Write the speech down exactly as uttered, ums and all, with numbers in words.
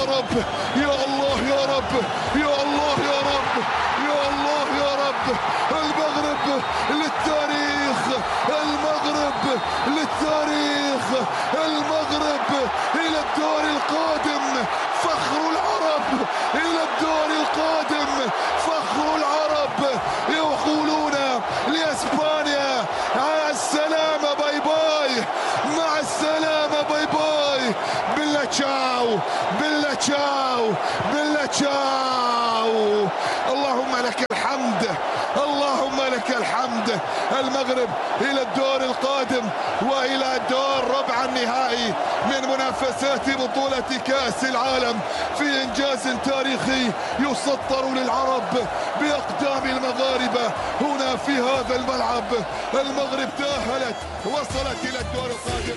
رب، يا الله يا رب، يا الله يا رب، يا الله يا رب. المغرب للتاريخ، المغرب للتاريخ، المغرب إلى الدور القادم، فخر العرب إلى الدور القادم، فخر العرب. يقولون لإسبانيا مع السلامة باي باي، مع السلامة باي باي، بلا تشاو، بلا تشاو، بلا تشاو. اللهم لك الحمد، اللهم لك الحمد. المغرب إلى الدور القادم وإلى الدور ربع النهائي من منافسات بطولة كأس العالم في إنجاز تاريخي يسطر للعرب بأقدام المغاربة هنا في هذا الملعب. المغرب تأهلت، وصلت إلى الدور القادم.